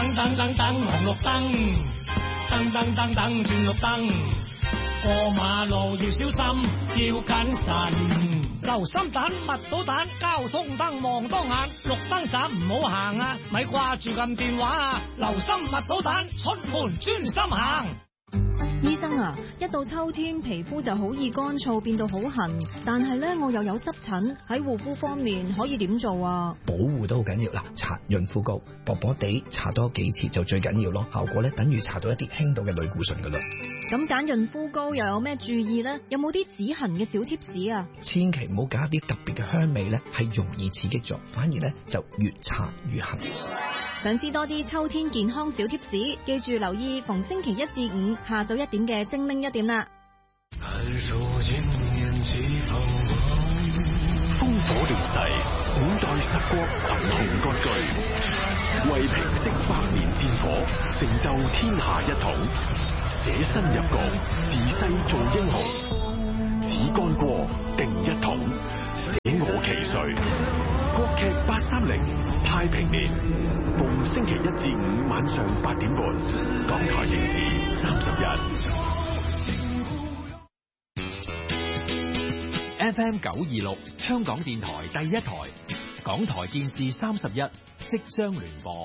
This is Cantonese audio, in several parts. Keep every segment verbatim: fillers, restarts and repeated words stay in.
等等等等紅綠燈，燈燈燈燈轉綠燈，過馬路要小心，要謹慎。留心蛋，密到蛋，交通燈望多眼，綠燈站唔好行啊，咪掛住撳電話啊，留心密到蛋，出門專心行。 醫生啊，一到秋天皮膚就好易乾燥變到好痕，但係咧我又有濕疹，喺護膚方面可以點做啊？ 保護都好緊要啦，搽潤膚膏，薄薄地搽多幾次就最緊要咯，效果咧等於搽到一啲輕度嘅類固醇噶啦。 咁揀潤膚膏又有咩注意呢？有冇啲止痕嘅小貼士啊？ 千祈唔好揀一啲特別嘅香味咧，係容易刺激咗，反而咧就越搽越痕。 想知多啲秋天健康小貼士，記住留意逢星期一至五下晝一點嘅精靈一點啦。 烽火亂世，五代十國群雄割據，為平息百年戰火，成就天下一統，捨身入局，時勢做英雄，只干過定一統，捨我其誰。國劇八三零太平年，逢星期一至五晚上八點半，港台電視三十一 F M 九二六，香港電台第一台，港台電視三十一即將聯播。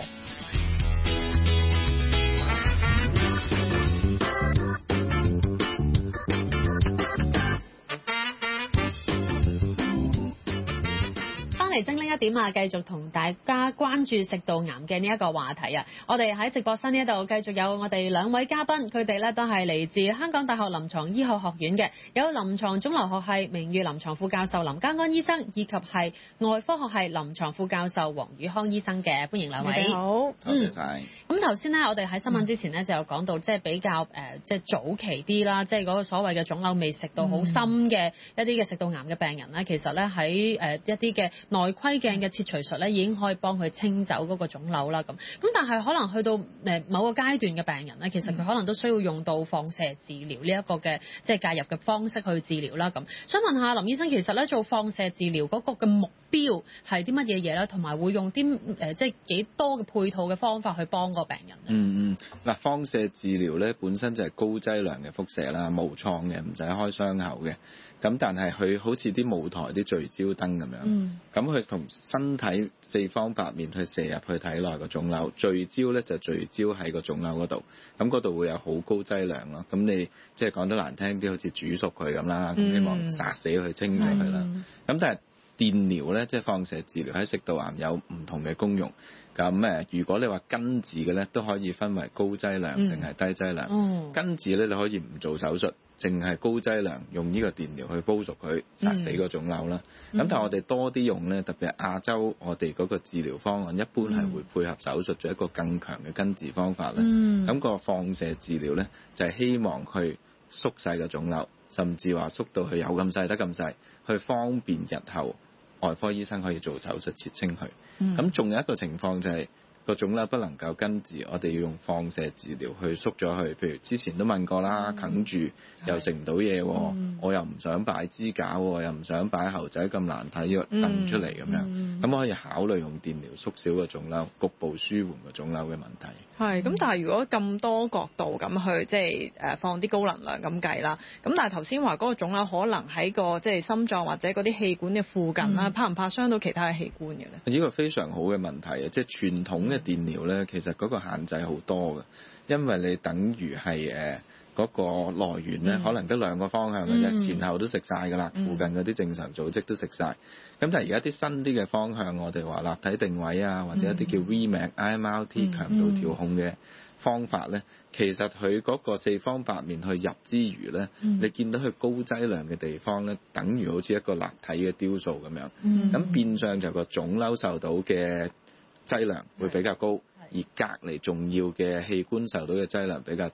精靈一點啊，繼續同大家關注食道癌嘅呢一個話題啊！我哋喺直播室呢一度繼續有我哋兩位嘉賓，佢哋咧都係嚟自香港大學臨床醫學學院嘅，有臨床腫瘤學系名譽臨床副教授林嘉安醫生，以及係外科學系臨床副教授黃宇康醫生嘅，歡迎兩位。 你好，多謝晒。 咁頭先咧，我哋喺新聞之前咧就有講到，即係比較誒，即係早期啲啦，即係嗰個所謂嘅腫瘤未食到好深嘅一啲嘅食道癌嘅病人咧，其實咧喺誒一啲嘅內窺鏡嘅切除術咧，已經可以幫佢清走嗰個腫瘤啦。咁咁，但係可能去到誒某個階段嘅病人咧，其實佢可能都需要用到放射治療呢一個嘅即係介入嘅方式去治療啦。咁想問下林醫生，其實咧做放射治療嗰個嘅目標係啲乜嘢嘢咧？同埋會用啲誒即係幾多嘅配套嘅方法去幫個病人咧？ 嗯嗯，嗱，放射治療咧本身就係高劑量嘅輻射啦，無創嘅，唔使開傷口嘅。咁但係佢好似啲舞台啲聚焦燈咁樣，咁佢同身體四方八面去射入去體內個腫瘤，聚焦咧就聚焦喺個腫瘤嗰度，咁嗰度會有好高劑量咯。咁你即係講得難聽啲，好似煮熟佢咁啦，咁希望殺死佢、清咗佢啦。咁但係電療咧，即係放射治療喺食道癌有唔同嘅功用。咁誒，如果你話根治嘅咧，都可以分為高劑量定係低劑量。嗯、根治咧，你可以唔做手術，淨係高劑量用呢個電療去煲熟佢，殺死個腫瘤啦。咁、嗯、但係我哋多啲用咧，特別係亞洲，我哋嗰個治療方案一般係會配合手術做一個更強嘅根治方法咧。咁、嗯、個放射治療咧，就係、是、希望去縮細個腫瘤，甚至話縮到佢有咁細得咁細，去方便日後外科醫生可以做手術切清佢。咁仲、嗯、有一個情況就係、是、個腫瘤不能夠根治，我哋要用放射治療去縮咗佢。譬如之前都問過啦，啃、嗯、住又食唔到嘢，嗯、我又唔想擺支架，又唔想擺喉仔咁難睇，要掟出嚟咁樣。咁、嗯、可以考慮用電療縮小個腫瘤，局部舒緩個腫瘤嘅問題。 係，咁但係如果咁多角度咁去即係誒放啲高能量咁計啦，咁但係頭先話嗰個腫瘤可能喺個即係心臟或者嗰啲氣管嘅附近啦，嗯、怕唔怕傷到其他嘅器官嘅咧？ 呢個非常好嘅問題啊！即係傳統嘅電療咧，其實嗰個限制好多嘅，因為你等於係誒嗰個來源咧，嗯、可能得兩個方向嘅啫，嗯、前後都食晒㗎啦，嗯、附近嗰啲正常組織都食晒。咁但係而家啲新啲嘅方向，我哋話立體定位啊，或者一啲叫 V M A C、I M R T 強度調控嘅方法咧，其實佢嗰個四方八面去入之餘咧，嗯、你見到佢高劑量嘅地方咧，等於好似一個立體嘅雕塑咁樣。咁、嗯、變相就個腫瘤受到嘅劑量會比較高，而隔離重要嘅器官受到嘅劑量比較低。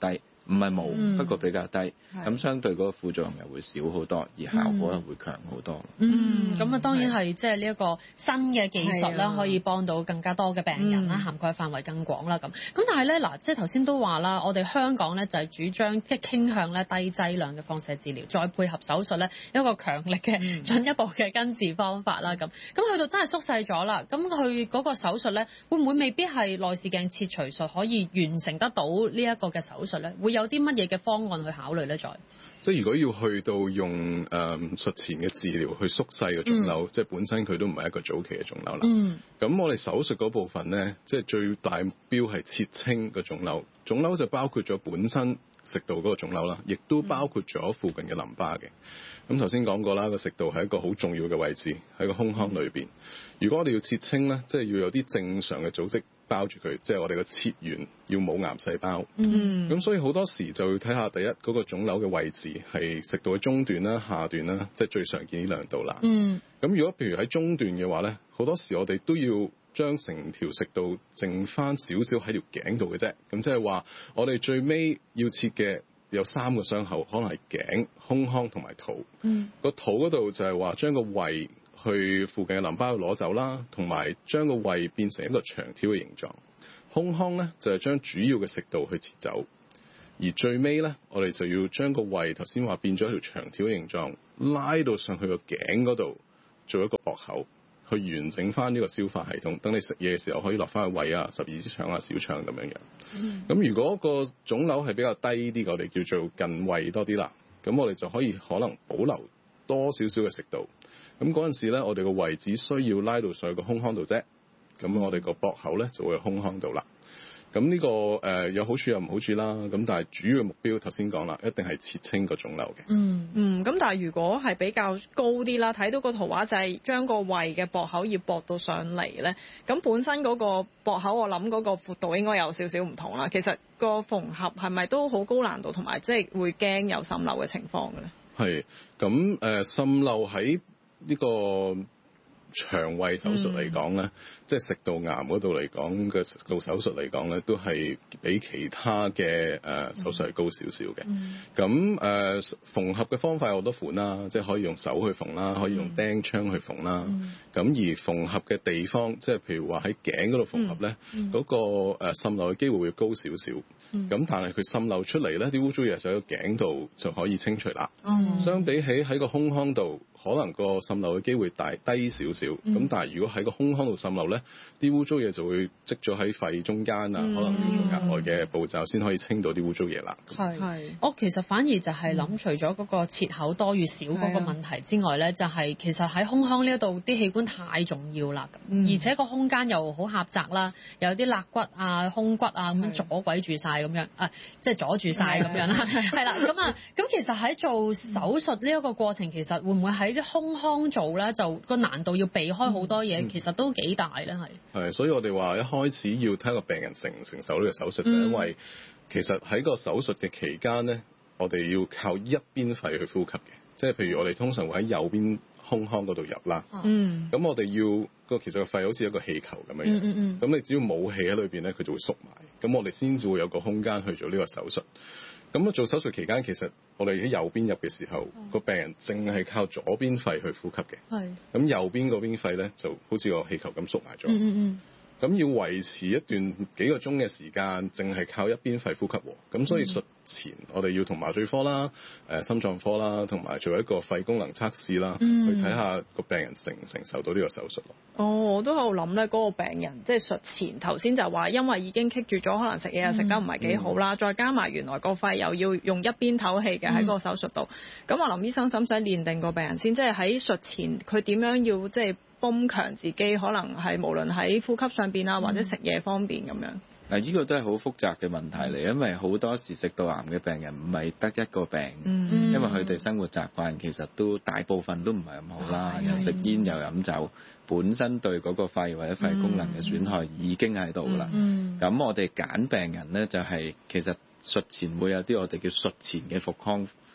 唔係冇， 嗯、 不過比較低。咁相對嗰個副作用又會少好多，而效果又會強好多。 嗯，咁啊當然係即係呢一個新嘅技術啦，可以幫到更加多嘅病人啦，涵蓋範圍更廣啦咁。咁但係咧嗱，即係頭先都話啦，我哋香港咧就係主張即係傾向咧低劑量嘅放射治療，再配合手術咧一個強力嘅進一步嘅根治方法啦咁。咁去到真係縮細咗啦，咁佢嗰個手術咧會唔會未必係內視鏡切除術可以完成得到呢一個嘅手術咧？會有啲乜嘢嘅方案去考慮咧？再即係如果要去到用誒、嗯、術前嘅治療去縮細個腫瘤，嗯、即係本身佢都唔係一個早期嘅腫瘤啦。咁、嗯、我哋手術嗰部分咧，即係最大目標係切清個腫瘤。腫瘤就包括咗本身食道嗰個腫瘤啦，亦都包括咗附近嘅淋巴嘅。咁頭先講過啦，個食道係一個好重要嘅位置喺個胸腔裏邊。如果我哋要切清咧，即係要有啲正常嘅組織包住佢，即係我哋個切緣要冇癌細胞。嗯。咁所以好多時就要睇下第一嗰、嗰個腫瘤嘅位置係食道嘅中段啦、下段啦，即係最常見呢兩度啦。嗯。咁如果譬如喺中段嘅話咧，好多時我哋都要將成條食道剩翻少少喺條頸度嘅啫。咁即係話我哋最尾要切嘅有三個傷口，可能係頸、胸腔同埋肚。嗯。個肚嗰度就係話將個胃去附近嘅淋巴度攞走啦，同埋將個胃變成一個長條嘅形狀。胸腔咧就係將主要嘅食道去切走，而最尾咧我哋就要將個胃頭先話變咗一條長條嘅形狀，拉到上去個頸嗰度做一個駁口，去完整翻呢個消化系統。等你食嘢嘅時候可以落翻去胃啊、十二指腸啊、小腸咁樣樣。咁、嗯、如果個腫瘤係比較低啲，我哋叫做近胃多啲啦，咁我哋就可以可能保留多少少嘅食道。咁嗰陣時咧，我哋個位置需要拉到上去個胸腔度啫。咁我哋個駁口咧就會喺胸腔度啦。咁呢、呢個誒、呃、有好處有唔好處啦。咁但係主要嘅目標頭先講啦，一定係切清個腫瘤嘅。嗯嗯。咁但係如果係比較高啲啦，睇到個圖畫就係將個胃嘅駁口要駁到上嚟咧。咁本身嗰個駁口我諗嗰個闊度應該有少少唔同啦。其實個縫合係咪都好高難度，同埋即係會驚有滲漏嘅情況嘅咧？係。 咁誒滲漏喺呢個腸胃手術嚟講咧，嗯、即係食道癌嗰度嚟講嘅食道手術嚟講咧，都係比其他嘅誒、呃、手術係高少少嘅。咁誒、嗯呃、縫合嘅方法有好多款啦，即係可以用手去縫啦，可以用釘槍去縫啦。咁、嗯、而縫合嘅地方，即係譬如話喺頸嗰度縫合咧，嗰、嗯嗯、個誒滲漏嘅機會會高少少。咁、嗯、但係佢滲漏出嚟咧，啲污糟嘢就喺個頸度就可以清除啦。嗯、相比起喺個胸腔度，可能個滲漏嘅機會大低少少。咁、嗯、但係如果喺個胸腔度滲漏咧，啲污糟嘢就會積咗喺肺中間啊，嗯、可能要做額外嘅步驟先可以清到啲污糟嘢啦。 係係，我其實反而就係諗，除咗嗰個切口多與少嗰個問題之外咧，嗯、就係其實喺胸腔呢一度啲器官太重要啦，嗯、而且個空間又好狹窄啦，有啲肋骨啊、胸骨啊咁樣阻鬼住晒咁樣啊，即係阻住晒咁樣啦。係啦，咁啊，咁其實喺做手術呢一個過程，其實會唔會喺啲胸腔做咧，就個難度要避開好多嘢，嗯、其實都幾大咧，係。 係，所以我哋話一開始要睇個病人承唔承受呢個手術，嗯、就係因為其實喺個手術嘅期間咧，我哋要靠一邊肺去呼吸嘅，即係譬如我哋通常會喺右邊胸腔嗰度入啦。嗯。咁我哋要個其實個肺好似一個氣球咁樣樣。嗯嗯嗯。咁你只要冇氣喺裏邊咧，佢就會縮埋。咁我哋先至會有個空間去做呢個手術。咁啊，做手術期間，其實我哋喺右邊入嘅時候，個、嗯、病人淨係靠左邊肺去呼吸嘅。係是。咁右邊嗰邊肺咧，就好似個氣球咁縮埋咗。嗯嗯嗯。咁要維持一段幾個鐘嘅時間，淨係靠一邊肺呼吸喎。咁所以術前我哋要同麻醉科啦、誒、呃、心臟科啦，同埋做一個肺功能測試啦，嗯、去睇下個病人承唔承受到呢個手術咯。 哦，我都喺度諗咧，嗰、那個病人即係術前頭先就話，因為已經棘住咗，可能食嘢又食得唔係幾好啦，嗯、再加埋原來個肺又要用一邊唞氣嘅喺個手術度。咁我林醫生使唔使練定個病人先？即係喺術前佢點樣要即係泵強自己，可能係無論喺呼吸上邊啊，或者食嘢方面咁樣。 嗱，呢個都係好複雜嘅問題嚟，因為好多時食道癌嘅病人唔係得一個病，嗯、因為佢哋生活習慣其實都大部分都唔係咁好啦，嗯、又食煙又飲酒，本身對嗰個肺或者肺功能嘅損害已經喺度啦。咁、嗯嗯、我哋揀病人呢，就係、是、其實術前會有啲我哋叫術前嘅復康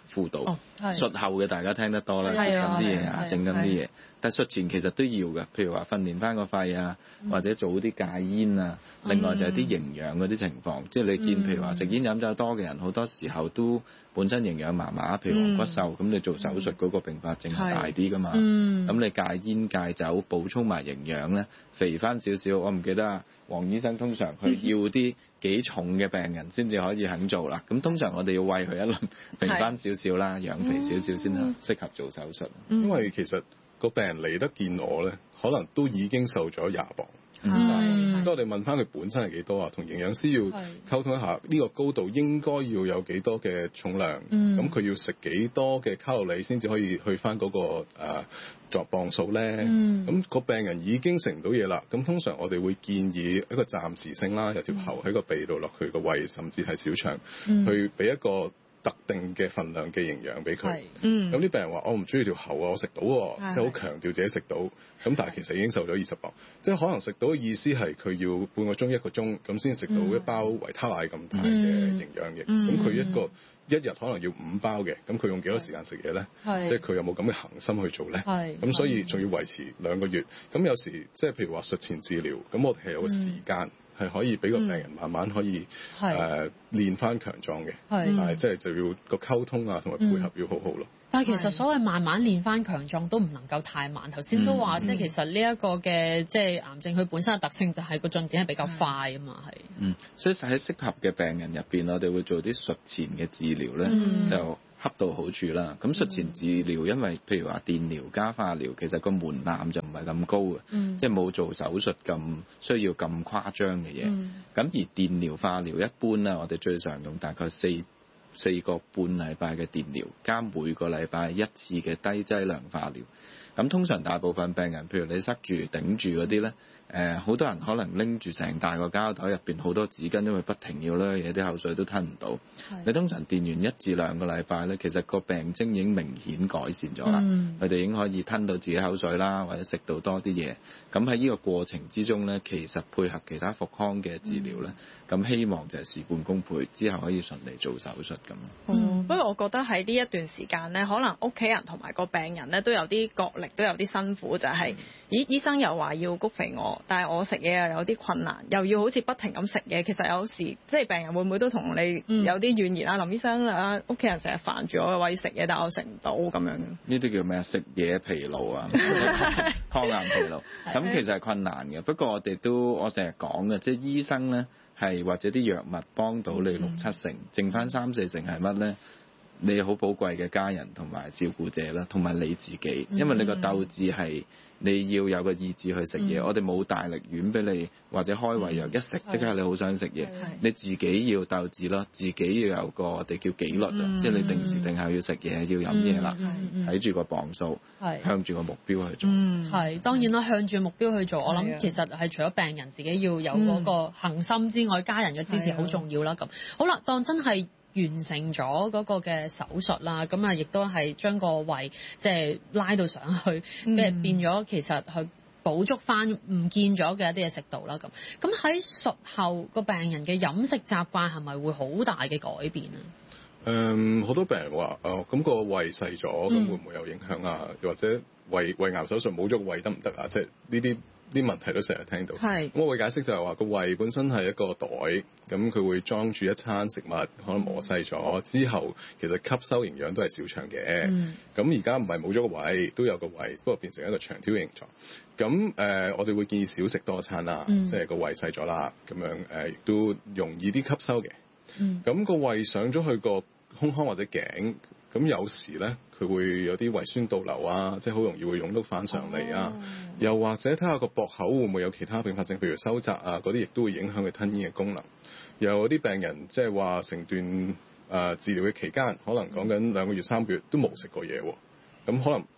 輔導。 哦、 術後嘅大家聽得多啦，食緊啲嘢啊，整緊啲嘢。但術前其實都要嘅，譬如話訓練翻個肺啊，嗯、或者做啲戒煙啊。另外就係啲營養嗰啲情況，嗯、即係你見譬如話食煙飲酒多嘅人，好多時候都本身營養麻麻，譬如黃骨瘦，咁、嗯、你做手術嗰個併發症係大啲噶嘛。咁、嗯、你戒煙戒酒補充埋營養咧，肥翻少少。我唔記得啊，黃醫生通常佢要啲幾重嘅病人先至可以肯做啦。咁通常我哋要餵佢一輪，肥翻少少啦，養肥少少先係適合做手術。 嗯、因為其實個病人嚟得見我咧，可能都已經瘦咗廿磅。 嗯， 所以我哋問翻佢本身係幾多啊？同營養師要溝通一下，呢個高度應該要有幾多嘅重量，咁佢、嗯、要食幾多嘅卡路里先至可以去翻嗰、嗰個誒、呃、作磅數咧？咁、嗯、個病人已經食唔到嘢啦，咁通常我哋會建議一個暫時性啦，有條喉喺個鼻度落去個胃，甚至係小腸，嗯、去俾一個特定嘅份量嘅營養俾佢，咁啲、嗯、病人話我唔中意條喉啊，我食到，即係好強調自己食到，咁但係其實已經瘦咗二十磅，即係可能食到嘅意思係佢要半個鐘一個鐘咁先食到一包維他奶咁大嘅營養液，咁佢、嗯、一個一日可能要五包嘅，咁佢用幾多時間食嘢咧？即係佢有冇咁嘅恆心去做咧？咁所以仲要維持兩個月，咁有時即係譬如話術前治療，咁我哋係有個時間。嗯係可以俾個病人慢慢可以誒、嗯呃、練翻強壯嘅，係是即係就要個溝通啊同埋配合要好好咯。嗯、 但係其實所謂慢慢練翻強壯都唔能夠太慢。頭先都話、嗯、即係其實呢一個嘅即係癌症佢本身嘅特性就係個進展係比較快啊嘛，係。嗯， 所以喺適合嘅病人入邊，我哋會做啲術前嘅治療咧，嗯、就恰到好處啦。咁術前治療，因為譬如話電療加化療，其實個門檻就唔係咁高嘅，嗯、即係冇做手術咁需要咁誇張嘅嘢。咁、嗯、而電療化療一般咧，我哋最常用大概四四個半禮拜嘅電療，加每個禮拜一次嘅低劑量化療。咁通常大部分病人，譬如你塞住頂住嗰啲咧，誒、呃、好多人可能拎住成大個膠袋入邊好多紙巾，因為不停要咧，有啲口水都吞唔到。是你通常電完一至兩個禮拜咧，其實個病徵已經明顯改善咗啦。佢哋、嗯、已經可以吞到自己口水啦，或者食到多啲嘢。咁喺呢個過程之中咧，其實配合其他復康嘅治療咧，咁、嗯、希望就係事半功倍，之後可以順利做手術咁。 嗯，不過我覺得喺呢一段時間咧，可能屋企人同埋個病人咧都有啲角力。都有啲辛苦，就係、是、咦醫生又話要谷肥我，但係我食嘢又有啲困難，又要好似不停咁食嘢。其實有時即係病人會唔會都同你有啲怨言啊？林醫生啊，屋企人成日煩住我餵食嘢，但係我食唔到咁樣。呢啲叫咩啊？食嘢疲勞啊，抗癌疲勞。咁其實係困難嘅。不過我哋都我成日講嘅，即係醫生咧係或者啲藥物幫到你六七成，嗯、剩翻三四成係乜咧？你好寶貴嘅家人同埋照顧者啦，同埋你自己，因為你個鬥志係你要有個意志去食嘢。嗯、我哋冇大力丸俾你，或者開胃藥、嗯、一食即刻你好想食嘢。你自己要鬥志啦，自己要有個我哋叫紀律啦，嗯、即係你定時定候要食嘢，要飲嘢啦，睇住個磅數，是向住個目標去做。 係、嗯、當然啦，向住目標去做。我諗其實係除咗病人自己要有嗰個恆心之外，嗯、家人嘅支持好重要啦。咁好啦，當真係完成咗嗰個嘅手術啦，咁啊亦都係將個胃即係拉到上去，即係、嗯、變咗其實去補足翻唔見咗嘅一啲嘢食到啦。咁咁喺術後個病人嘅飲食習慣係咪會好大嘅改變啊？ 誒、嗯，好多病人話哦，咁、個胃細咗，咁、嗯、會唔會有影響啊？又或者胃胃癌手術冇咗個胃得唔得啊？即係呢啲啲問題都成日聽到。係咁是，我會解釋就係話個胃本身係一個袋，咁佢會裝住一餐食物，可能磨細咗之後，其實吸收營養都係小腸嘅。咁而家唔係冇咗個胃，都有個胃，不過變成一個長條形狀。咁誒、呃，我哋會建議少食多餐啦，嗯、即係個胃細咗啦，咁樣誒，亦、呃、都容易啲吸收嘅。咁、嗯、個胃上咗去個胸腔或者頸，咁有時咧佢會有啲胃酸倒流啊，即係好容易會湧到翻上嚟啊。哦、又或者睇下個駁口會唔會有其他併發症，譬如收窄啊，嗰啲亦都會影響佢吞咽嘅功能。又有啲病人即係話成段誒、呃、治療嘅期間，可能講緊兩個月三個月都冇食過嘢喎。咁可能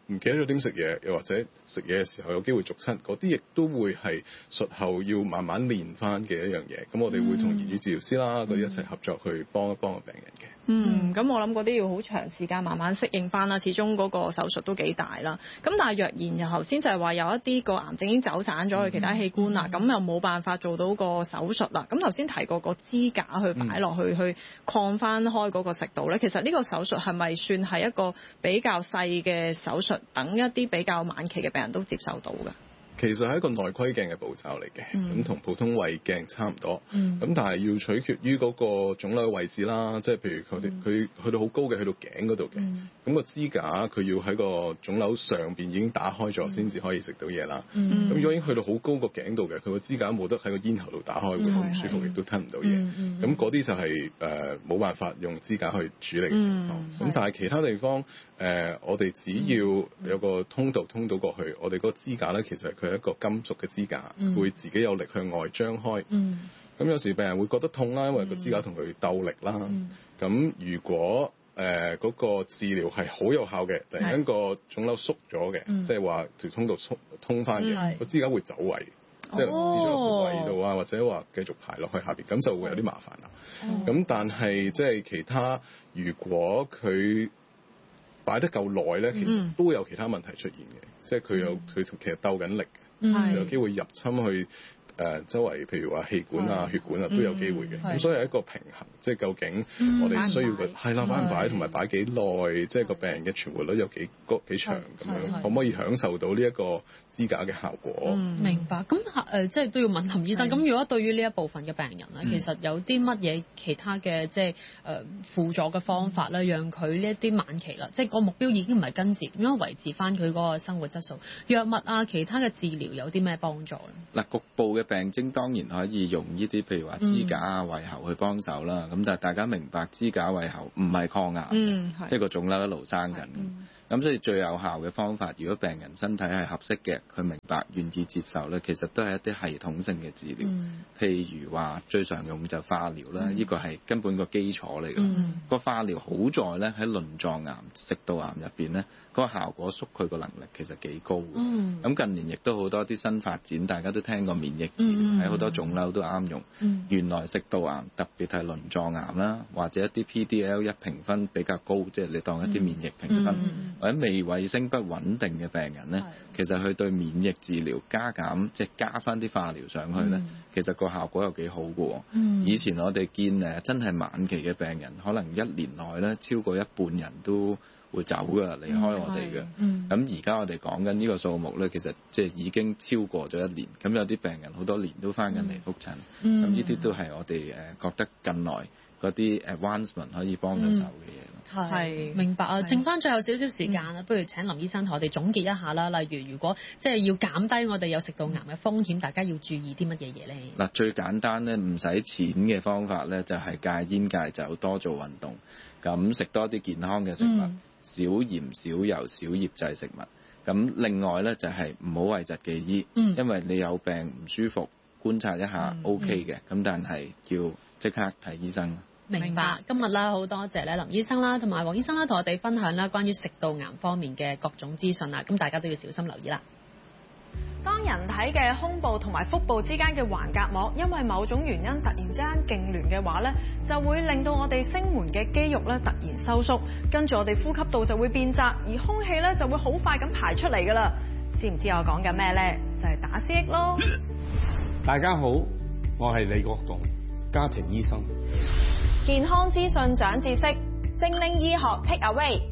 唔記得咗點食嘢，又或者食嘢嘅時候有機會逐親，嗰啲亦都會係術後要慢慢練翻嘅一樣嘢。咁我哋會同言語治療師啦嗰啲一齊合作去幫一幫個病人嘅。 嗯，咁我諗嗰啲要好長時間慢慢適應翻啦，始終嗰個手術都幾大啦。咁但係若然又頭先就係話有一啲個癌症已經走散咗去其他器官啦，咁、嗯、又冇辦法做到個手術啦。咁頭先提過個支架去擺落去、嗯、去擴翻開嗰個食道咧，其實呢個手術係咪算係一個比較細嘅手術，等一啲比較晚期嘅病人都接受到㗎？ 其實係一個內窺鏡嘅步驟嚟嘅，咁同、嗯、普通胃鏡差唔多。咁、嗯、但係要取決於嗰個腫瘤嘅位置啦，即係譬如佢哋佢去到好高嘅，去到頸嗰度嘅，咁、嗯、個支架佢要喺個腫瘤上邊已經打開咗先至可以食到嘢啦。咁、嗯、如果已經去到好高個頸度嘅，佢個支架冇得喺個咽喉度打開，會好唔舒服，亦都吞唔到嘢。咁嗰啲就係誒冇辦法用支架去處理嘅情況。咁、嗯、但係其他地方誒、呃，我哋只要有個通道通到過去，我哋嗰個支架咧，其實佢一個金屬嘅支架，嗯、會自己有力向外張開。咁、嗯、有時病人會覺得痛啦，因為個支架同佢鬥力啦。咁、嗯、如果誒嗰、呃那個治療係好有效嘅，突然間個腫瘤縮咗嘅，嗯、即係話條通道通通翻嘅，個、嗯、支架會走位，哦、即係跌咗落個胃度啊，或者話繼續排落去下邊，咁就會有啲麻煩啦。咁、哦、但係即係其他，如果佢擺得夠耐咧，其實都會有其他問題出現嘅，嗯、即係佢有佢其實鬥緊力。嗯、有機會入侵去誒、呃、周圍，譬如話氣管啊、血管啊都有機會嘅。咁、嗯、所以係一個平衡，即係究竟我哋需要嘅係啦，擺唔擺同埋擺幾耐，即係個病人嘅存活率有幾高幾長咁樣，可唔可以享受到呢一個支架嘅效果？ 嗯、明白。咁誒、呃、即係都要問林醫生。咁如果對於呢一部分嘅病人咧，嗯、其實有啲乜嘢其他嘅即係誒輔助嘅方法咧，讓佢呢一啲晚期啦，即係個目標已經唔係根治，點樣維持翻佢嗰個生活質素？藥物啊，其他嘅治療有啲咩幫助咧？ 嗱，局部嘅病徵當然可以用呢啲，譬如話支架啊、胃喉去幫手啦。咁、嗯、但係大家明白支架、胃喉唔係抗癌，嗯、即係個腫瘤一路生緊。咁、嗯、所以最有效嘅方法，如果病人身體係合適嘅，佢明白願意接受咧，其實都係一啲系統性嘅治療。嗯、譬如話最常用就化療啦，呢、嗯、個係根本個基礎嚟嘅。個、嗯、化療好在咧喺輪狀癌、食道癌入邊咧，嗰、那個效果縮佢個能力其實幾高。咁、嗯、近年亦都好多啲新發展，大家都聽過免疫治療，喺好、嗯、多腫瘤都啱用。嗯、原來食道癌特別係輪狀癌啦，或者一啲 P D L 一評分比較高，即係你當一啲免疫評分。嗯嗯或者未衛生不穩定嘅病人咧，是其實佢對免疫治療加減，即係加翻啲化療上去咧，嗯、其實個效果又幾好嘅。嗯、以前我哋見誒真係晚期嘅病人，可能一年內咧超過一半人都會走㗎，離開我哋嘅。咁而家我哋講緊呢個數目咧，其實即係已經超過咗一年。咁有啲病人好多年都翻緊嚟覆診，咁呢啲都係我哋誒覺得近來嗰啲 advancement 可以幫到手嘅嘢。 係，明白啊！剩翻最後少少時間啦，嗯、不如請林醫生同我哋總結一下啦。例如，如果即係要減低我哋有食道癌嘅風險，大家要注意啲乜嘢嘢咧？ 嗱，最簡單咧，唔使錢嘅方法咧，就係戒煙戒酒，多做運動，咁食多啲健康嘅食物，嗯、少鹽少油少醃製食物。咁另外咧，就係唔好諱疾忌醫，嗯、因為你有病唔舒服，觀察一下 O K 嘅，咁、嗯嗯、但係要即刻睇醫生。 明白，今日啦好多謝咧林醫生啦，同埋黃醫生啦，同我哋分享啦關於食道癌方面嘅各種資訊啦，咁大家都要小心留意啦。 當人體嘅胸部同埋腹部之間嘅橫膈膜因為某種原因突然之間痙攣嘅話咧，就會令到我哋聲門嘅肌肉咧突然收縮，跟住我哋呼吸道就會變窄，而空氣咧就會好快咁排出嚟噶啦。知唔知我講緊咩咧？就係打 C X 咯。 大家好，我係李國棟，家庭醫生。 健康資訊長知識，精靈醫學 take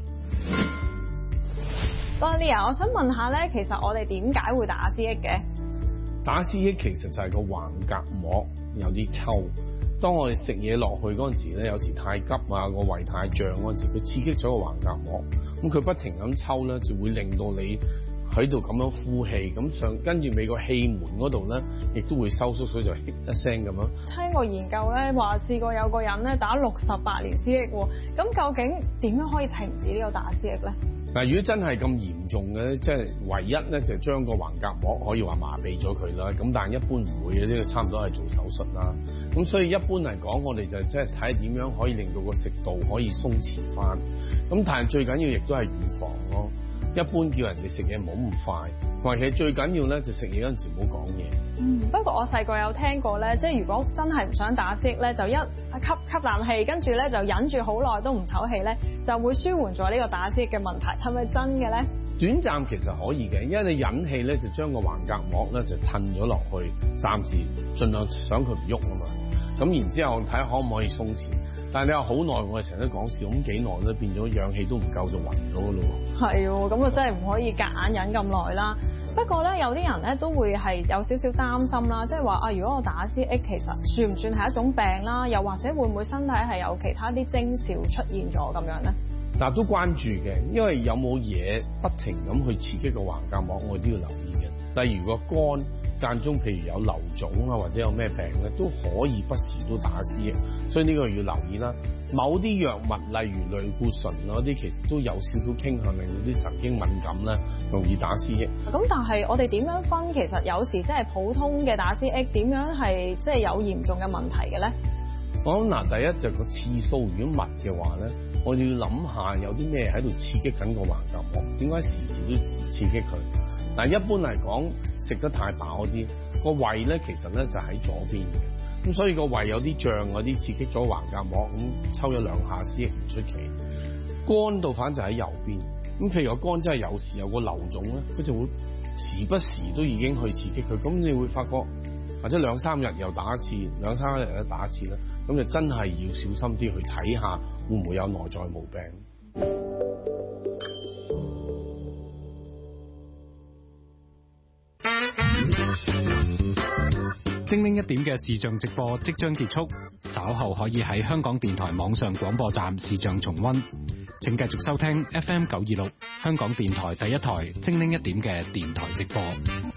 away。Bonnie，我想問下咧，其實我哋點解會打 C X 嘅？ 打 C X 其實就係個橫膈膜有啲抽，當我哋食嘢落去嗰陣時咧，有時太急啊，個胃太脹嗰陣時，佢刺激咗個橫膈膜，咁佢不停咁抽咧，就會令到你喺度咁樣呼氣，咁上跟住尾個氣門嗰度咧，亦都會收縮，所以就噏一聲咁樣。聽過研究咧，話試過有個人咧打六十八年 C X 喎，咁究竟點樣可以停止呢個打 C X 咧？嗱，如果真係咁嚴重嘅，即係唯一咧就將個橫膈膜可以話麻痹咗佢啦。咁但係一般唔會嘅，呢個差唔多係做手術啦。咁所以一般嚟講，我哋就即係睇點樣可以令到個食道可以鬆弛翻。咁但係最緊要亦都係預防咯。 一般叫人哋食嘢唔好咁快，同埋其實最緊要咧就食嘢嗰陣時唔好講嘢。 嗯，不過我細個有聽過咧，即係如果真係唔想打思噎咧，就一吸吸啖氣，跟住咧就忍住好耐都唔唞氣咧，就會舒緩咗呢個打思噎嘅問題，係咪真嘅咧？ 短暫其實可以嘅，因為你忍氣咧就將個橫膈膜咧就褪咗落去，暫時盡量想佢唔喐啊嘛。咁然之後睇下可唔可以鬆弛。但係你話好耐，我哋成日都講笑，咁幾耐咧變咗氧氣都唔夠就暈咗咯喎。係喎，咁啊真係唔可以夾硬忍咁耐啦。不過咧，有啲人咧都會係有少少擔心啦，即係話啊，如果我打思噎，其實算唔算係一種病啦？又或者會唔會身體係有其他啲徵兆出現咗咁樣咧？嗱，都關注嘅，因為有冇嘢不停咁去刺激個橫膈膜，我哋都要留意嘅。例如個肝間中，譬如有瘤腫啊，或者有咩病咧，都可以不時都打思噎，所以呢個要留意啦。某啲藥物，例如類固醇嗰啲，其實都有少少傾向令到啲神經敏感咧，容易打思噎。咁但係我哋點樣分？其實有時即係普通嘅打思噎，點樣係即係有嚴重嘅問題嘅咧？我諗嗱，第一就係個次數如果密嘅話咧，我哋要諗下有啲咩喺度刺激緊個橫膈膜，點解時時都刺激佢？嗱，一般嚟講，食得太飽嗰啲，個胃咧其實咧就喺左邊嘅，咁所以個胃有啲脹嗰啲刺激咗橫膈膜，咁抽咗兩下思噎唔出奇。肝到反就喺右邊，咁譬如個肝真係有時有個瘤腫咧，佢就會時不時都已經去刺激佢，咁你會發覺或者兩三日又打一次，兩三日又打一次咧，咁就真係要小心啲去睇下會唔會有內在毛病。 精靈一點嘅視像直播即將結束，稍後可以喺香港電台網上廣播站視像重溫。請繼續收聽 F M 九二六香港電台第一台精靈一點嘅電台直播。